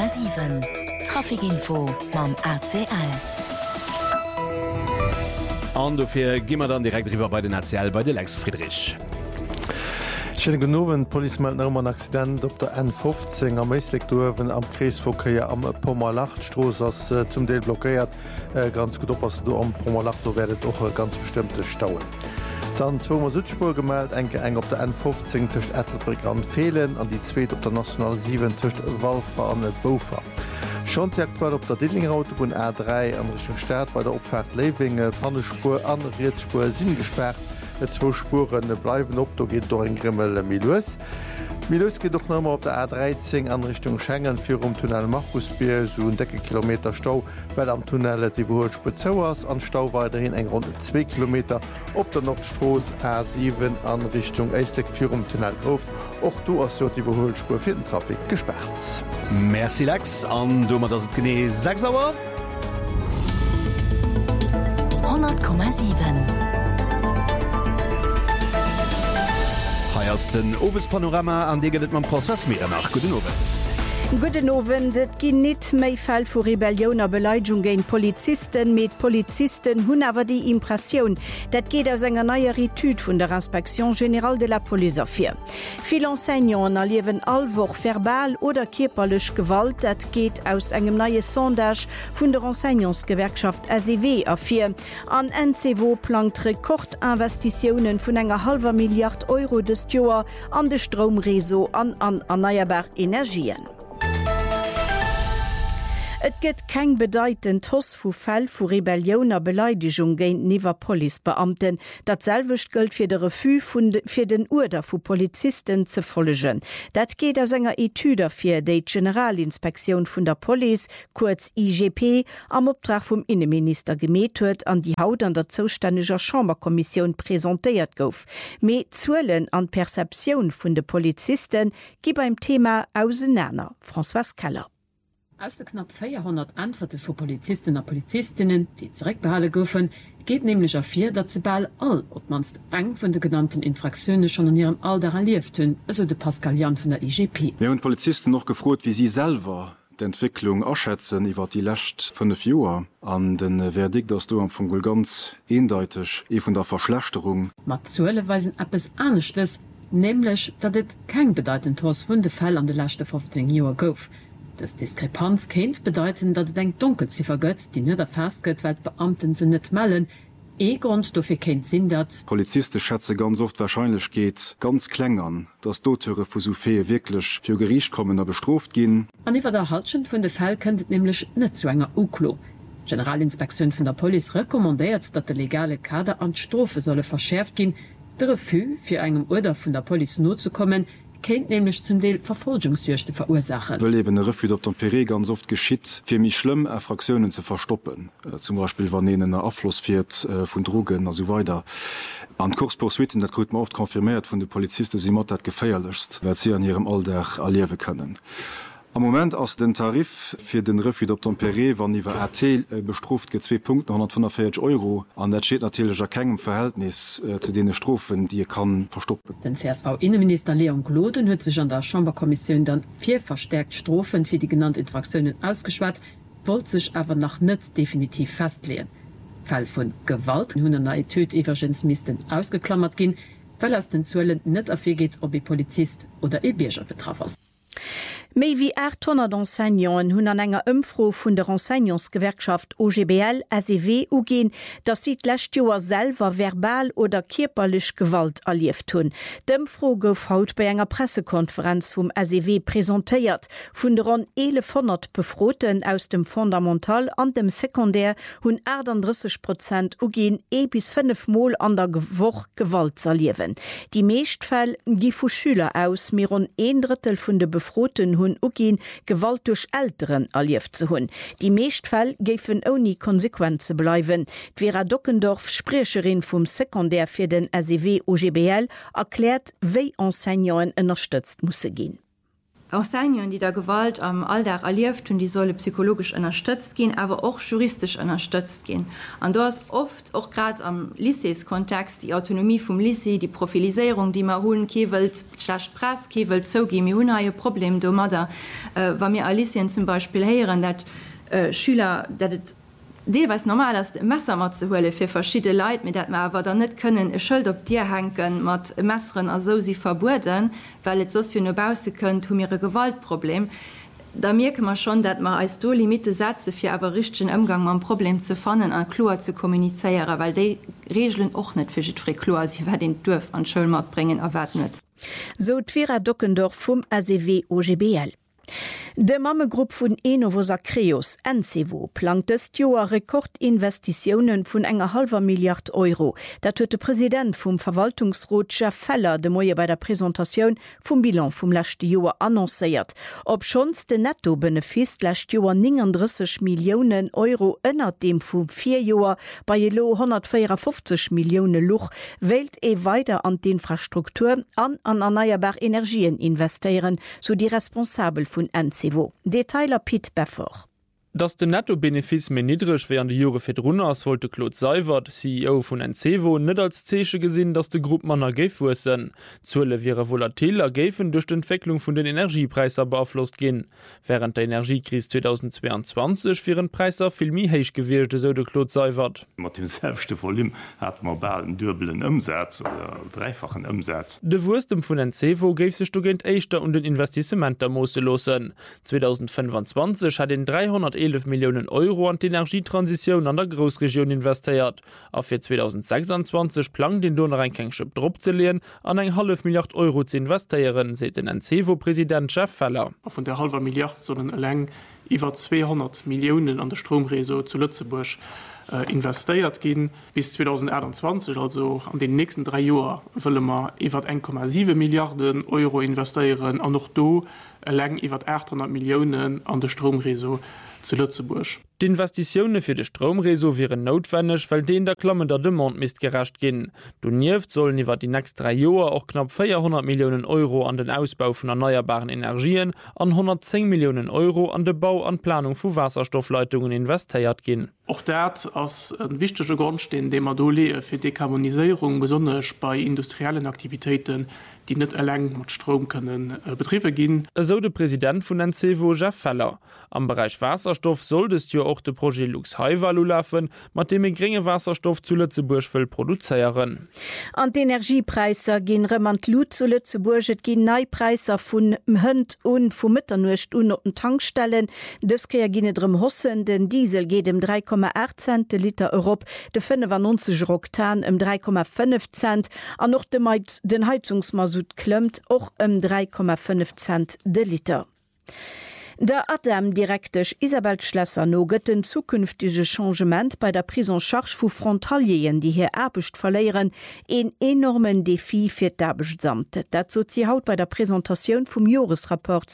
100,7 Trafikinfo mam ACL. An dofir gimmer dann direkt riwer bei den ACL bei de Lex Friedrich. Genowen Polimelden an Accident op der N15 am Meeslektowen am Kreesverkeier am Pommerlachtstroos ass zum Deel blockéiert ganz gut op ass du am Pommerlachto werdet och ganz bestimmte Stauen. Dann 2 Südspur gemeldt enke eng op der N15 tcht Ethelbrig an Fehlen an die zweet op der National 7 tcht Walfer an et Bofer. Schonjagtwar op der Dillingautobahn A3 an Richtung Staat bei der Opfahrt Levinge, Pannespur an Rietspur sinn gesperrt. 2 Spuren bleiwen op, do geht do en Grimmel Milus. Milus geht doch nommer op der A13 an Richtung Schengen fir Tunnel Markusbier so 10 Kilometer Stau, well am Tunnel die Wohlspur Zauers an Stau weiterhin eng rund 2 Kilometer op der Nordstroos A7 an Richtung Eistek fir Tunnel Groft. Och du as die Wohlspur fir den Trafik gesperrt. Merci Lex an dummer dat het gene 6 Auer 100,7. den Owespanorama an deget man Prozessmeer nach Guten Owens. Guten Abend, et ginn net méi Fall vu Rebellioner Beleidigung géint Polizisten met Polizisten hunn awer die Impressioun. Dat geht aus enger neier Etude vun der Inspektion General de la Police afir. Viel Enseignants erliewen allwoch verbal oder kierperlech Gewalt, dat geht aus engem neue Sondage vun der Enseignantsgewerkschaft SEW afir. An NCW plant Rekordinvestitionen vun enger $500 Milliarden des Joer an de Stromreso an erneuerbar Energien. Et gëtt keng bedeitend Toss vu Fäll vu Rebellioner Beleidigung géint Niverpolicebeamten, dat selwecht gëlt fir de Refu fir den Urder vu Polizisten ze follegen. Dat geht aus enger Etude fir déi Generalinspektion vun der Police, kurz IGP, am Optrag vum Innenminister gemet huet an die Haut an der zoustännega Chamberkommission präsentéiert gouf. Me Zuelen an Perzeptioun vun de Polizisten gi beim Thema auseinander. François Keller. Aus der knapp 400 Antworten von Polizisten und Polizistinnen, die zurückbehalten goufen, geht nämlich dafür, dass sie bald all obmanst eng von den genannten Infraktionen schon in ihrem Alter erlebt haben, also der Pascal Jan von der IGP. Wir haben Polizisten noch gefragt, wie sie selber die Entwicklung abschätzen über die letzten 5 Jahre. An den Verdikt, dass du am Fungel ganz eindeutig von der Verschlechterung. Matzuelle weisen etwas Ernstes, nämlich, dass es kein bedeutend Haus von den Fällen an den letzten 15 Jahren gab. Das Diskrepanz kennt bedeuten, dass es eng Dunkelziffer gëtt, die nicht erfasst gëtt, weil Beamten sie nicht melden. Grund dafür kennt Sinn, dass Polizisten schätzen ganz oft wahrscheinlich geht ganz klängern, dass Doteure für so viel wirklich für Gericht kommen oder bestraft gehen. An über der Haltschend von der Fall könnte nämlich nicht zu enger Uklo. Generalinspektion von der Police rekommandiert, dass der legale Kader an Strafe solle verschärft gehen. Der Refu für einem Order von der Police notzukommen, kennt nämlich zum Teil Verfolgungsjagden verursachen. Weil eben ein Refus d'obtempérer ganz oft geschieht, für mich schlimm, Infraktionen zu verstoppen. Zum Beispiel, wenn ihnen ein Abfluss fährt von Drogen und so weiter. An Kurspoursuiten, das wird man oft konfirmiert von den Polizisten, sie macht das gefährlichst, weil sie an ihrem Alter erleben können. Am Moment als den Tarif für den Refus d'obtempérer, wenn über RT bestraft geht 2 Punkte, 145 €, an das steht natürlich auch keinem Verhältnis zu den Strafen, die kann verstoppen. Den CSV-Innenminister Leon Gloden hat sich an der Chamberkommission dann 4 verstärkt Strafen für die genannten Infraktionen ausgeschwart, wollte sich aber noch nicht definitiv festlegen. Fall von Gewalt in einer Etude übrigens müssten ausgeklammert gehen, weil aus den Zuellen nicht aufgeht, ob Polizist oder Bürger betroffen ist. Méi wie 800 Enseignants hunn an enger Ëmfro vun der Enseignansgewerkschaft OGBL SEW ugin, dat sie d'lächt Joer selver verbal oder kierperlech Gewalt erlieft hunn. D'Ëmfro gouf haut bei enger Pressekonferenz vum SEW präsentéiert. Vun der rund 1100 Befroten aus dem Fundamental an dem Sekundär hunn 38% ugin bis 5 Mal an der Woch Gewalt erliewen. Die meeschtfäll gi vu Schüler aus mir rund 1/3 vun de Befroten hunn ugin Gewalt durch Älteren erlieft zu hunn. Die meeschtfäll géiffen oni Konsequenze bleiwen. Vera Dockendorf, Sprecherin vum Sekundär fir den SEW OGBL, erklärt, wéi Enseignants unterstützt musse gin. Enseignern, die der Gewalt am Alltag erlebt und die solle psychologisch unterstützt gehen, aber auch juristisch unterstützt gehen. Und da ist oft auch gerade am Lycées-Kontext die Autonomie vom Lycée, die Profilisierung, die man holen, Kewelt, schlecht Press, Kewelt, so gehen wir ein Problem, da, wenn wir Lycéen zum Beispiel hören, dass Schüler, dass deweis normal as Messer mat ze hole fir verschiedene Leiit mit dat ma awer da net können e Schuld op Dir henken mat Messeren as so sie verbuden, weil et soziobause könnt um ihre Gewaltproblem. Da merke man schon, dat man als do Limite Sätze fir awer richchten Umgang man Problem zu fannen an Klo zu kommuniceieren, weil de Regeln och net fischré Klo sie wer den Dürf an Schulmarkt bringen erwartet. So Twira Dockendorf vum ACW OGBL. De Mammegrupp vun Enovosa Creos NCVO plant es Joer Rekordinvestitionen vun enger halber Milliard €. Dat huet de Präsident vum Verwaltungsrat Jeff Feller de Moie bei der Präsentation vum Bilan vum lächte Joer annoncéiert. Ob schons de Nettobenefis lächt Joer 39 Millionen € ënner dem vum 4 Joer bei jelo 154 Millionen Luch wählt weiter an die Infrastruktur an erneuerbar Energien investieren, so die Responsabel vun NCVO. Detailer Piet Beffer. Dass de Nettobenefis mé niedrigch während de Jure fir runnners wollte Claude Seiwert, CEO vun NCVO, net als Zesche gesinn, dass de Gruppemanner gefussen. Zule wäre volatiler Gefen durch d'Entwicklung vun den Energiepreiser beabflusst gin. Während der Energiekrise 2022 wären Preiser filmi heich gewirchte, so de Claude Seiwert. Mat dem selbste Volumen hat man bald einen dürbelen Umsatz oder dreifachen Umsatz. De Wurstem vun NCVO geif se Student Eichter und den Investissementer mosse losen. 2025 hat den 311 Millionen € an die Energietransition an der Großregion investiert. Auf für 2026 plant den Donaureinkengschip Drop zu lehen, an eine halbe Milliard € zu investieren, sieht den NCVO-Präsident Jeff Feller. Von der halben Milliard sollen allein über 200 Millionen an der Stromreso zu Lützeburg investiert gehen. Bis 2021, also an den nächsten 3 Jahren, wollen wir über 1,7 Milliarden € investieren, und noch da allein über 800 Millionen an der Stromreso zu Lützeburg. Die Investitionen für den Stromreso wären notwendig, weil den der Klammender Demand misst gerecht gehen. Donieft sollen über die nächsten 3 Jahre auch knapp 400 Millionen € an den Ausbau von erneuerbaren Energien und 110 Millionen € an den Bau und Planung von Wasserstoffleitungen investiert gehen. Auch das ist ein wichtiger Grundstein, den man für Dekarbonisierung, besonders bei industriellen Aktivitäten, die nicht allein mit Strom können Betriebe gehen. So der Präsident von NCVO Jeff Feller. Am Bereich Wasserstoff soll es ja auch das Projekt Lux Haivalu laufen, mit dem geringe Wasserstoff zu Lützeburg will produzieren. An die Energiepreise gehen remant Lut zu Lützeburg, es gehen Neupreise von Hund und von Mitternacht und auf den Tankstellen. Das kann ja gehen drum hossen, den Diesel geht 3,8 Cent Liter Europa, der 95 Oktan 3,5 Cent, und noch den Heizungsmasut klemmt auch 3,5 Cent de Liter. Der Adam direktech Isabel Schlesser no gëtt den zukünftige Changement bei der Prise en charge vu Frontalien, die hier Erbecht verleieren, en enormen Defi fir d'Erbechtssamt. Dat sie haut bei der Präsentation vum Jahresrapport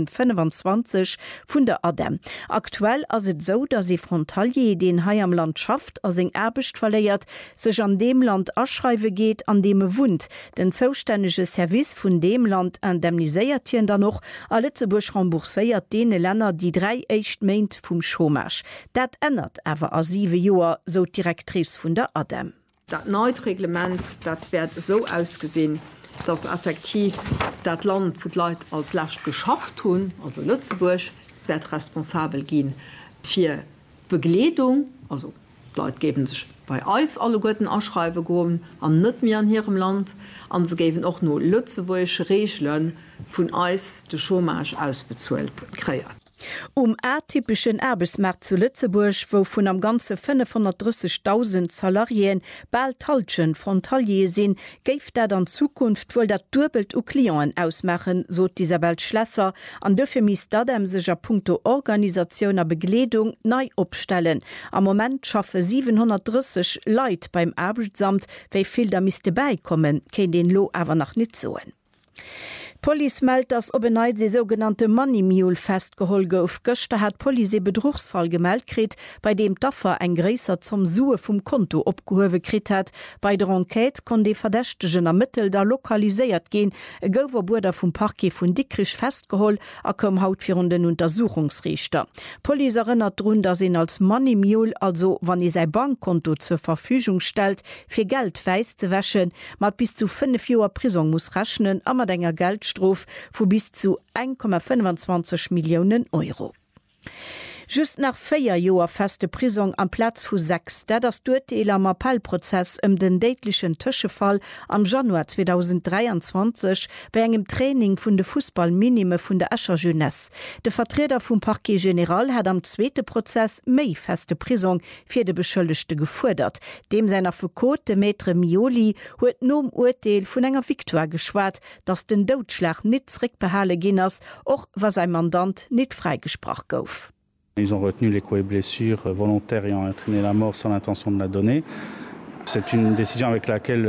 2025 vun der Adam. Aktuell as het so, dass se Frontalier den Hai am Land schafft as eng Erbecht verleiert, sech an dem Land aschreiwe geht, an dem wohnt. Den zoustännege Service vun dem Land indemniséiert hien dann noch a Lützeburg rembourséiert dene Länder die 3 echt meint vum Schomach. Dat ändert awer a 7 Joer, so Direktrice vun der Adam. Das neue Reglement, das wird so ausgesehen, dass effektiv das Land wo die Leute als Last geschafft haben, also Lützeburg, wird responsabel gehen für Bekleidung, also die Leute geben sich bei uns alle guten Anschreiben geben, und nicht mehr in ihrem Land, und sie geben auch nur Lützeburgische Regeln von uns den Chômage ausbezahlt kriegen. Atypischen Erbesmarkt zu Lützeburg, wo vun am ganze 530.000 Salarien bald Talschen Frontalier sinn, geif dat an Zukunft wohl dat Dubelt u Klien ausmachen, so Isabel Schlesser, an dëfir mis dadem secher Punkto Organisationer Bekleedung nei opstellen. Am Moment schaffe 730 Leiit beim Erbechtssamt, wéi viel da miste beikommen, ken den Lo awer nach net soen. Police meldt, dass obeneit se sogenannte Money Mule festgeholt gouf. Göchte hat Police Bedrugsfall gemeldt krit, bei dem Daffer ein Gräser zum Sue vom Konto opgehowe krit hat. Bei der Enquete kon de Verdächtegen ermittelt da lokalisiert gehen. Goverburder vom Parquet von Dickrich festgeholt, kom haut für den Untersuchungsrichter. Police erinnert run, dass ihn als Money Mule, also wann er sein Bankkonto zur Verfügung stellt, für Geld weiß zu wäschen, mat bis zu 5 Jahre Prison muss rechnen, aber denger Geldstrof vu bis zu 1,25 Millionen Euro. Just nach 4 Joer feste Prison am Platz vu 6, der das Duurteil am Appellprozess den deitlichen Tschefall am Januar 2023 bei engem Training vun de Fußballminime vun der Escher Jeunesse. De Vertreter vum Parquet General hat am zweite Prozess méi feste Prison fir de Beschëldigchte gefordert. Dem seiner Foucault de Maître Mioli huet nom Urteil vun enger Viktoire geschwart, dats den Doutschlag net zrickbehale ginnners och was sein Mandant net freigesprach gouf. Ils ont retenu les coups et blessures volontaires ayant entraîné la mort sans l'intention de la donner. C'est une décision avec laquelle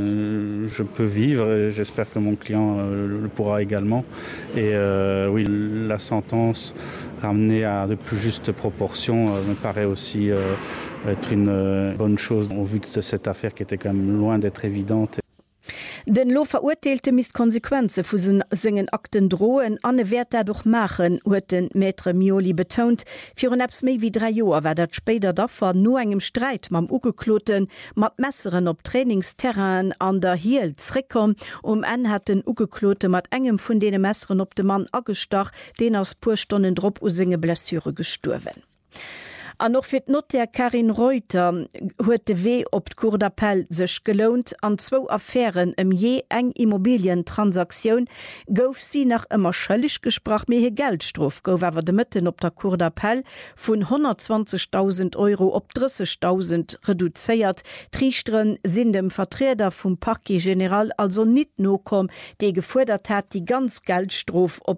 je peux vivre et j'espère que mon client le pourra également. Et oui, la sentence ramenée à de plus justes proportions me paraît aussi être une bonne chose au vu de cette affaire qui était quand même loin d'être évidente. Den Lo verurteilte mis Konsequenze vu singen Akten drohen anne Wert dadurch machen, huet den Maître Mioli betont. Fi Apps méi wie 3 Joer war dat später daffer no engem Streit mam Ugekloten, mat Messeren op Trainingsterrain an der Hiel zrekom, en hat den Ugeklote mat engem vun dene Messeren op de Mann agestach, den aus purstonnen Drpp u singe Blessure gesturwen. An noch fir Notar Karin Reuter huet de weh op d Cour d'appel sech gelont an 2 Affären je eng Immobilientransaktion gouf sie nach immer schëllig gesprach méhe Geldstrof gouf awer de Mitten op der Cour d'appel vun 120.000 Euro op 30.000 reduzéiert. Trichtren sinn dem Vertreter vum Parquet General also net nokom, de gefordert hat die ganz Geldstrof op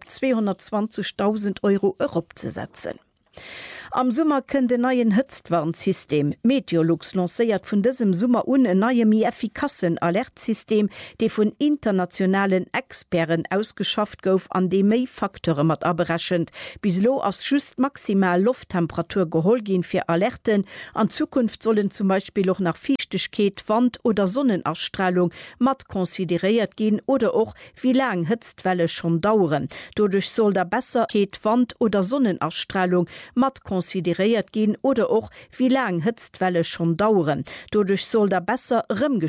220.000 Euro opzusetzen. Am Summer kën de neien Hëtztwarnsystem Meteorlux lacéiert vun dësem Summer un en neie mi effikassen Alertsystem, dei vun internationalen Experen ausgeschafft gouf an de méi Faktore mat aberrechend. Bislo ass just maximal Lufttemperatur gehol gin fir Alerten. An Zukunft sollen zum Beispiel auch nach Fichtechkeet, Wand oder Sonnenerstrahlung mat konsideiert gin oder och wie lang Hëtztwelle schon dauern. Dodurch soll der besser Keet, Wand oder Sonnenerstrahlung mat konsideiert gehen oder auch wie lang Hëtztwelle schon dauern. Dodurch soll der besser